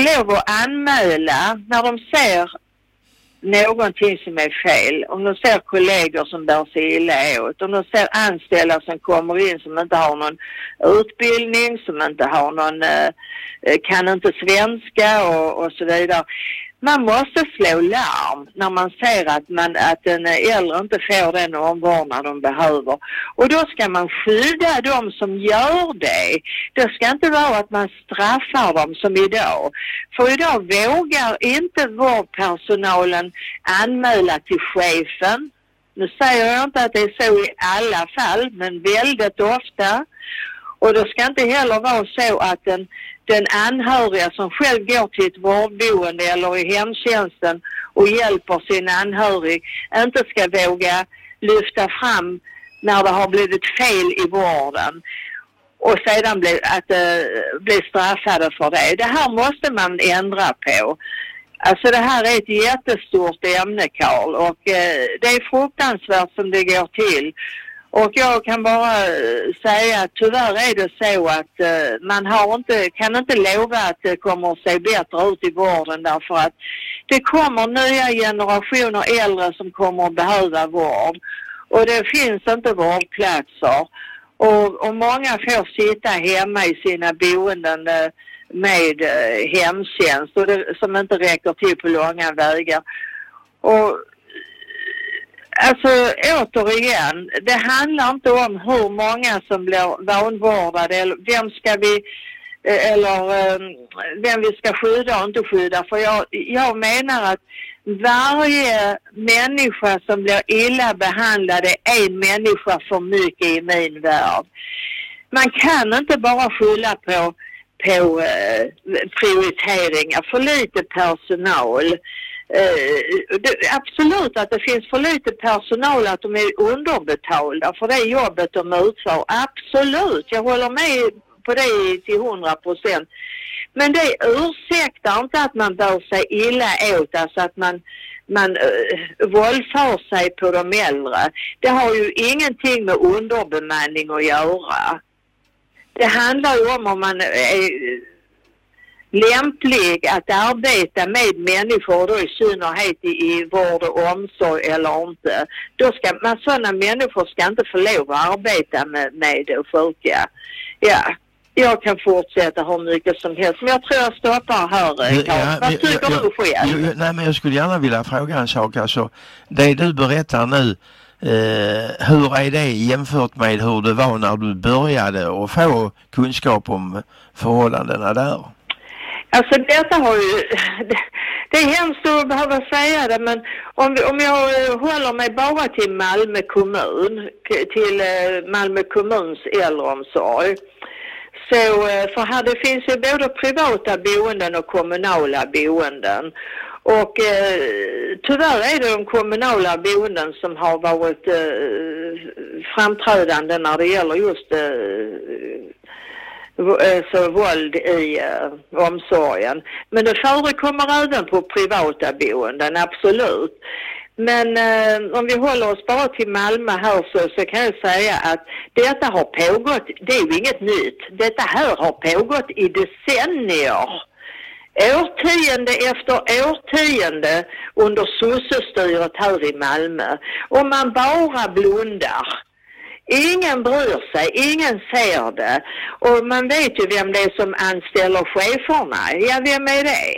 lov att anmäla när de ser någonting som är fel. Om de ser kollegor som bär sig illa åt. Om de ser anställda som kommer in som inte har någon utbildning, som inte har någon, kan inte svenska och så vidare. Man måste slå larm när man ser att en äldre inte får den omvårdnad de behöver. Och då ska man skydda dem som gör det. Det ska inte vara att man straffar dem som idag. För idag vågar inte vårdpersonalen anmäla till chefen. Nu säger jag inte att det är så i alla fall, men väldigt ofta. Och det ska inte heller vara så att den anhöriga som själv går till ett vårdboende eller i hemtjänsten och hjälper sin anhörig inte ska våga lyfta fram när det har blivit fel i vården och sedan bli straffade för det. Det här måste man ändra på. Alltså det här är ett jättestort ämne, Carl, och det är fruktansvärt som det går till. Och jag kan bara säga att tyvärr är det så att man kan inte lova att det kommer att se bättre ut i vården, därför att det kommer nya generationer äldre som kommer att behöva vård. Och det finns inte vårdplatser. Och många får sitta hemma i sina boenden med hemtjänst som inte räcker till på långa vägar. Och alltså återigen, det handlar inte om hur många som blir vanvårdade eller vem vi ska skydda och inte skydda. För jag menar att varje människa som blir illa behandlad är en människa för mycket i min värld. Man kan inte bara skylla på prioriteringar, för lite personal. Absolut att det finns för lite personal, att de är underbetalda för det jobbet de utför. Absolut, jag håller med på det till 100%. Men det ursäktar inte att man bör sig illa åt, alltså att man våldför sig på de äldre. Det har ju ingenting med underbemanning att göra. Det handlar ju om man är lämplig att arbeta med människor, då i synnerhet i vård och omsorg eller inte. Sådana människor ska inte få lov att arbeta med sjuka. Ja, jag kan fortsätta hur mycket som helst, men jag tror jag stoppar här. Vad tycker du själv? Nej, men jag skulle gärna vilja fråga en sak. Alltså, det du berättar nu, hur är det jämfört med hur det var när du började och få kunskap om förhållandena där? Alltså detta har ju, det är hemskt att behöva säga det, men om jag håller mig bara till Malmö kommun, till Malmö kommuns äldreomsorg, så för här det finns ju både privata boenden och kommunala boenden. Och tyvärr är det de kommunala boenden som har varit framträdande när det gäller just så våld i omsorgen. Men det förekommer även på privata boenden, absolut. Men om vi håller oss bara till Malmö här så kan jag säga att detta har pågått, det är ju inget nytt. Detta här har pågått i decennier. Årtionde efter årtionde under sossestyret här i Malmö. Och man bara blundar. Ingen bryr sig, ingen ser det. Och man vet ju vem det är som anställer cheferna. Ja, vem är det?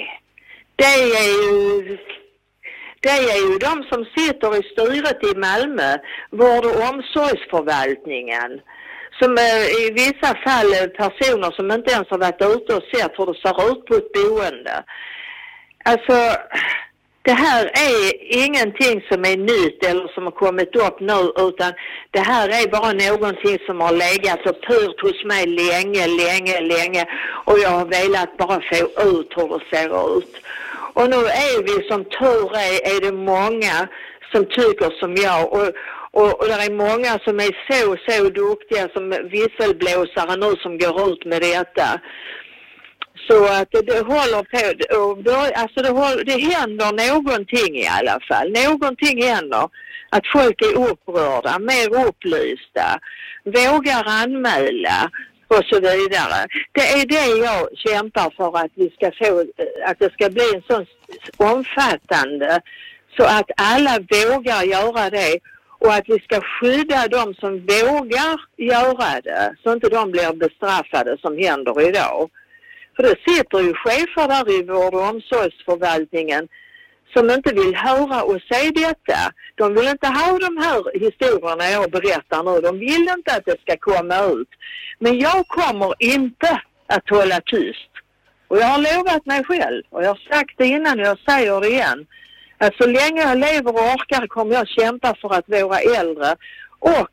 Det är ju de som sitter i styret i Malmö, vård- och omsorgsförvaltningen. Som i vissa fall personer som inte ens har varit ute och sett hur det ser ut på ett boende. Alltså, det här är ingenting som är nytt eller som har kommit upp nu, utan det här är bara någonting som har legat och pyrt hos mig länge. Och jag har velat bara få ut hur det ser ut. Och nu är vi, som tur är det många som tycker som jag. Och det är många som är så duktiga som visselblåsare nu som går ut med detta. Så att det håller på, alltså det händer någonting i alla fall. Någonting händer. Att folk är upprörda, mer upplysta, vågar anmäla. och så vidare. Det är det jag kämpar för, att vi ska få, att det ska bli en sån omfattande så att alla vågar göra det, och att vi ska skydda de som vågar göra det så inte de blir bestraffade som händer idag. För det sitter ju chefer där i vård- och omsorgsförvaltningen som inte vill höra och se detta. De vill inte ha de här historierna jag berättar nu. De vill inte att det ska komma ut. Men jag kommer inte att hålla tyst. Och jag har lovat mig själv, och jag har sagt det innan och jag säger det igen, att så länge jag lever och orkar kommer jag kämpa för att våra äldre och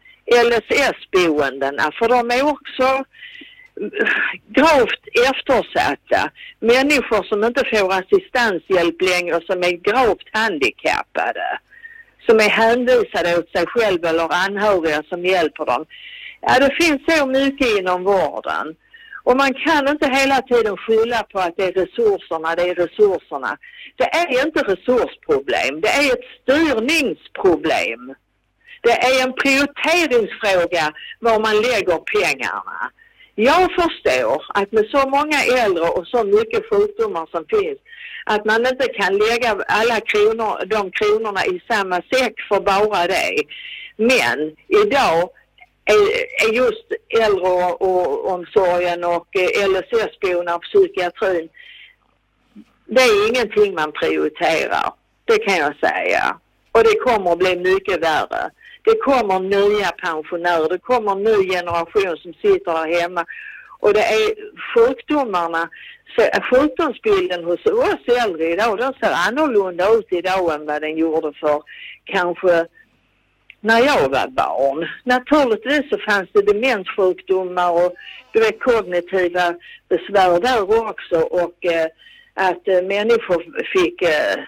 LSS-boendena, för de är också gravt eftersatta. Människor som inte får assistanshjälp längre, som är gravt handikappade, som är hänvisade åt sig själv eller anhöriga som hjälper dem. Ja, det finns så mycket inom vården. Och man kan inte hela tiden skylla på att det är resurserna, det är resurserna. Det är inte resursproblem, det är ett styrningsproblem. Det är en prioriteringsfråga var man lägger pengarna. Jag förstår att med så många äldre och så mycket sjukdomar som finns, att man inte kan lägga alla kronor, de kronorna i samma säck för bara det. Men idag är just äldreomsorgen och LSS-boende och psykiatrin, det är ingenting man prioriterar. Det kan jag säga. Och det kommer att bli mycket värre. Det kommer nya pensionärer, det kommer en ny generation som sitter där hemma. Och det är sjukdomarna, sjukdomsbilden hos oss äldre idag, den ser annorlunda ut idag än vad den gjorde för kanske när jag var barn. Naturligtvis så fanns det demenssjukdomar och det var kognitiva besvär där också, och att människor fick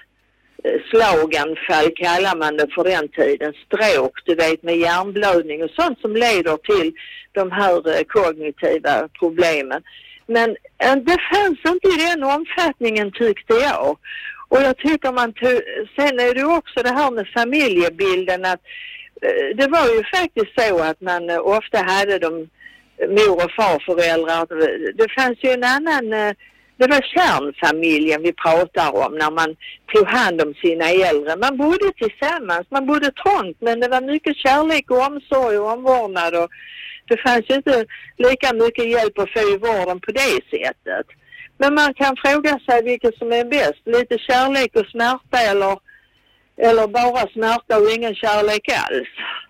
slaganfall kallar man det för den tiden, stråk, du vet, med hjärnblödning och sånt som leder till de här kognitiva problemen. Men det fanns inte i den omfattningen, tyckte jag. Och jag tycker sen är det också det här med familjebilden, att det var ju faktiskt så att man ofta hade de mor- och farföräldrar. Det fanns ju en annan, det var kärnfamiljen vi pratar om när man tog hand om sina äldre. Man bodde tillsammans, man bodde trångt, men det var mycket kärlek och omsorg och omvårdnad, och det fanns ju inte lika mycket hjälp att få i vården på det sättet. Men man kan fråga sig vilket som är bäst, lite kärlek och smärta eller bara smärta och ingen kärlek alls.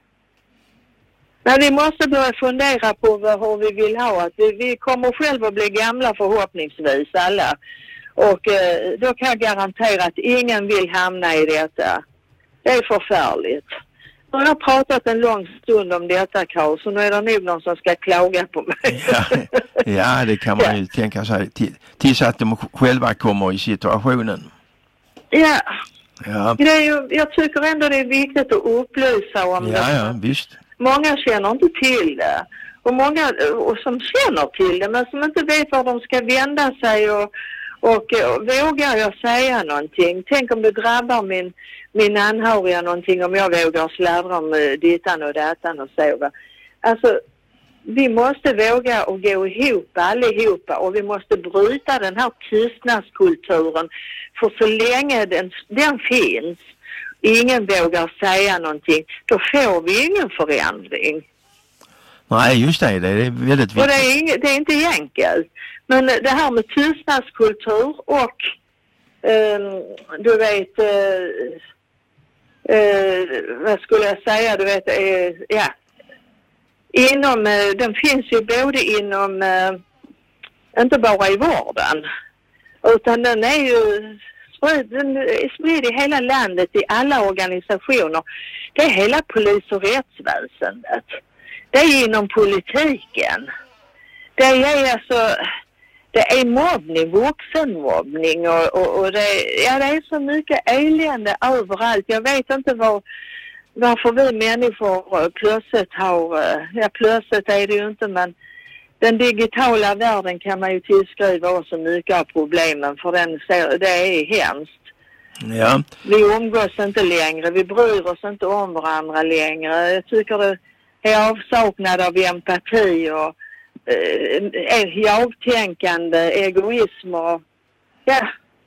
Men vi måste börja fundera på hur vi vill ha att vi kommer själva att bli gamla förhoppningsvis alla. Och då kan jag garantera att ingen vill hamna i detta. Det är förfärligt. Nu har jag pratat en lång stund om detta, Karl, så nu är det nog någon som ska klaga på mig. Ja, det kan man ju tänka sig tills att de själva kommer i situationen. Ja. Ja. Det är ju, jag tycker ändå det är viktigt att upplysa om det. Ja, visst. Många känner inte till det. Och många som känner till det men som inte vet var de ska vända sig och vågar jag säga någonting. Tänk om det drabbar min anhöriga någonting, om jag vågar slädra om dittan och datan och så. Alltså, vi måste våga och gå ihop allihopa, och vi måste bryta den här tystnadskulturen. För så länge den finns, ingen vågar säga någonting, då får vi ingen förändring. Nej, just det. Det är väldigt viktigt. Och det är inte enkelt. Men det här med tystnadskultur och du vet, vad skulle jag säga, du vet, ja. Den finns ju både inom, inte bara i vården, utan den är ju spridd i hela landet, i alla organisationer. Det är hela polis- och rättsväsendet. Det är inom politiken. Det är mobbning, vuxenmobbning och det är så mycket elände överallt. Jag vet inte varför vi människor plötsligt plötsligt är det ju inte, men den digitala världen kan man ju tillskriva oss så mycket av problemen, för det är hemskt. Ja. Vi umgås inte längre, vi bryr oss inte om varandra längre. Jag tycker det är avsaknad av empati jag-tänkande, egoism och ja.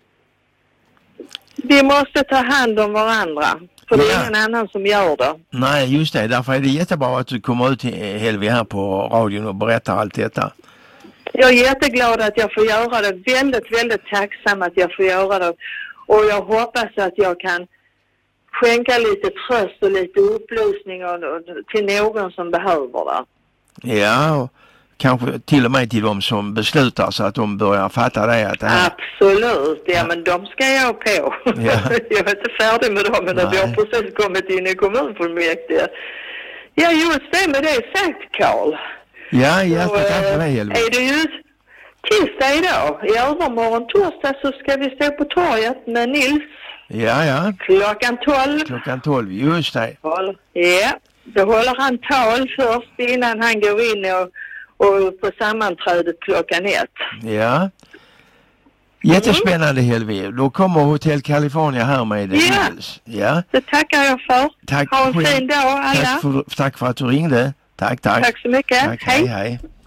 Vi måste ta hand om varandra. För det är ingen annan som gör det. Nej, just det. Därför är det jättebra att du kommer ut till Helvi här på radion och berättar allt detta. Jag är jätteglad att jag får göra det. Väldigt, väldigt tacksam att jag får göra det. Och jag hoppas att jag kan skänka lite tröst och lite upplysning till någon som behöver det. Ja, och kanske till och med till de som beslutar så att de börjar fatta det. Att det här... Absolut, ja men de ska jag på. Ja. Jag är inte färdig med dem, men vi har precis kommit in i kommunfullmäktige. Ja, just det med det sagt, Carl. Ja, hjärtligt tack för det, Helvi. Är det ju tisdag idag? I övermorgon torsdag så ska vi stå på torget med Nils. Ja. Klockan 12. Klockan 12, just det. Ja, då håller han tal först innan han går in och på sammanträdet klockan 1. Ja. Jättespännande, Helvi. Då kommer Hotel California här med Nils. Ja, det tackar jag för. Tack. Ha en fin dag alla. Tack för att du ringde. Tack. Tack så mycket. Tack, hej.